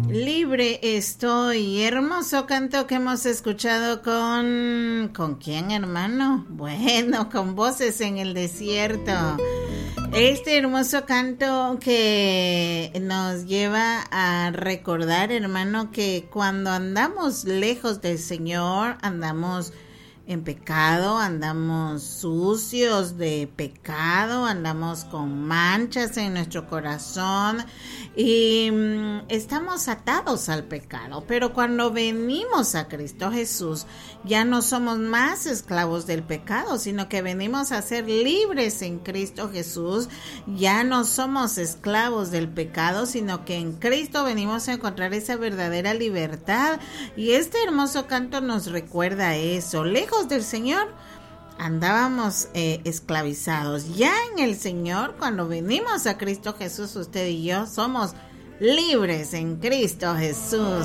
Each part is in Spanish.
Libre estoy. Hermoso canto que hemos escuchado ¿con quién, hermano? Bueno, con Voces en el Desierto. Este hermoso canto que nos lleva a recordar, hermano, que cuando andamos lejos del Señor, andamos en pecado, andamos sucios de pecado, andamos con manchas en nuestro corazón y estamos atados al pecado. Pero cuando venimos a Cristo Jesús, ya no somos más esclavos del pecado, sino que venimos a ser libres en Cristo Jesús. Ya no somos esclavos del pecado, sino que en Cristo venimos a encontrar esa verdadera libertad. Y este hermoso canto nos recuerda eso. Lejos del Señor andábamos esclavizados. Ya en el Señor, cuando venimos a Cristo Jesús, usted y yo somos libres en Cristo Jesús.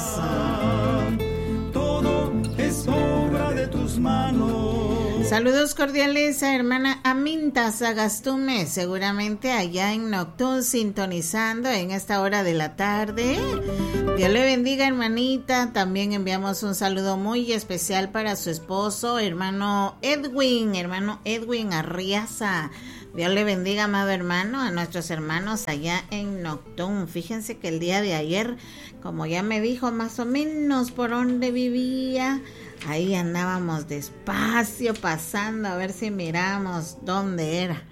Todo es obra de tus manos. Saludos cordiales a hermana Aminta Sagastume, seguramente allá en Noctún, sintonizando en esta hora de la tarde. Dios le bendiga, hermanita. También enviamos un saludo muy especial para su esposo, hermano Edwin Arriaza. Dios le bendiga, amado hermano, a nuestros hermanos allá en Noctún. Fíjense que el día de ayer, como ya me dijo más o menos por dónde vivía, ahí andábamos despacio pasando a ver si miramos dónde era.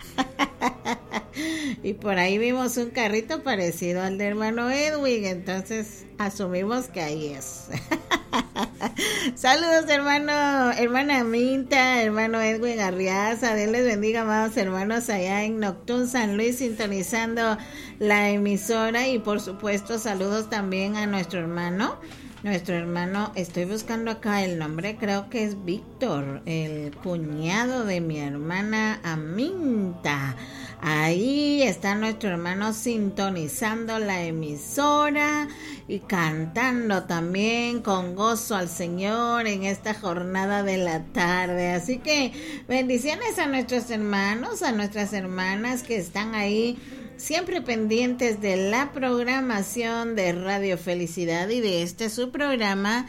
Y por ahí vimos un carrito parecido al de hermano Edwin, entonces asumimos que ahí es. Saludos, hermana Minta, hermano Edwin Arriaza. Dios les bendiga, amados hermanos, allá en Noctún, San Luis, sintonizando la emisora. Y por supuesto, saludos también a nuestro hermano, estoy buscando acá el nombre, creo que es Víctor, el cuñado de mi hermana Aminta. Ahí está nuestro hermano sintonizando la emisora y cantando también con gozo al Señor en esta jornada de la tarde. Así que bendiciones a nuestros hermanos, a nuestras hermanas que están ahí siempre pendientes de la programación de Radio Felicidad y de su programa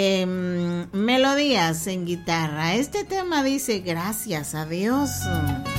Melodías en Guitarra. Este tema dice: gracias a Dios.